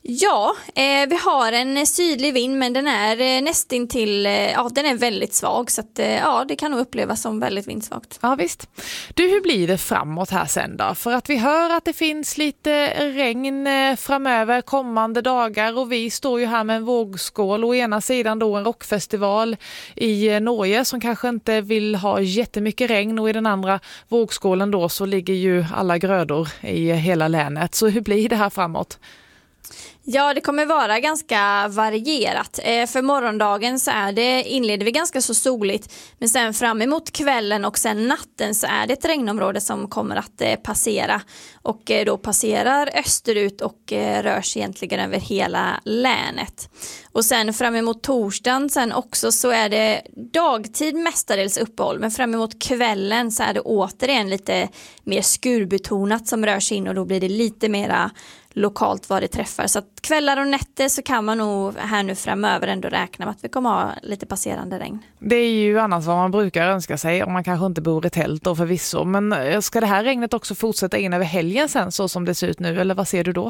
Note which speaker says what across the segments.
Speaker 1: Ja, vi har en sydlig vind, men den är nästintill, den är väldigt svag, så att, det kan nog upplevas som väldigt vindsvagt.
Speaker 2: Ja visst. Du, hur blir det framåt här sen då? För att vi hör att det finns lite regn framöver kommande dagar, och vi står ju här med en vågskål, och ena sidan då en rockfestival i Norge som kanske inte vill ha jättemycket regn, och i den andra vågskålen då så ligger ju alla grödor i hela länet. Så hur blir det här framåt?
Speaker 1: Ja, det kommer vara ganska varierat. För morgondagen så inleder vi ganska så soligt, men sen fram emot kvällen och sen natten så är det ett regnområde som kommer att passera, och då passerar österut och rör sig egentligen över hela länet. Och sen fram emot torsdagen sen också så är det dagtid mestadels uppehåll, men fram emot kvällen så är det återigen lite mer skurbetonat som rör sig in, och då blir det lite mera lokalt vad det träffar. Så att kvällar och nätter så kan man nog här nu framöver ändå räkna med att vi kommer ha lite passerande regn.
Speaker 2: Det är ju annars vad man brukar önska sig om man kanske inte bor i tält då förvisso. Men ska det här regnet också fortsätta in över helgen sen så som det ser ut nu, eller vad ser du då?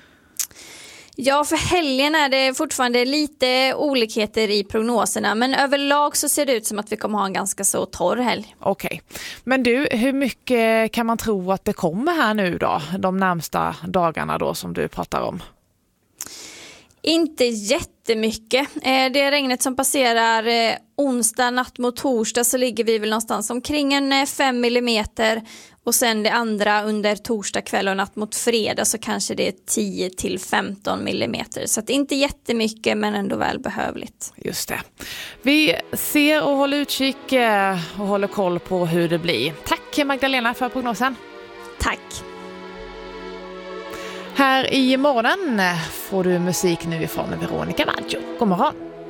Speaker 1: Ja, för helgen är det fortfarande lite olikheter i prognoserna, men överlag så ser det ut som att vi kommer ha en ganska så torr helg.
Speaker 2: Okej. Men du, hur mycket kan man tro att det kommer här nu då, de närmsta dagarna då som du pratar om?
Speaker 1: Inte jättemycket. Det regnet som passerar onsdag natt mot torsdag, så ligger vi väl någonstans omkring en 5 millimeter. Och sen det andra under torsdag kväll och natt mot fredag så kanske det är 10 till 15 millimeter. Så att inte jättemycket, men ändå väl behövligt.
Speaker 2: Just det. Vi ser och håller utkik och håller koll på hur det blir. Tack Magdalena för prognosen.
Speaker 1: Tack.
Speaker 2: Här i morgonen får du musik nu ifrån Veronica Maggio. God morgon.